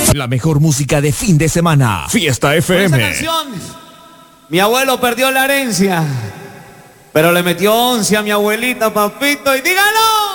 La mejor música de fin de semana. Fiesta FM. Esta canción, mi abuelo perdió la herencia, pero le metió 11 a mi abuelita, papito, y dígalo.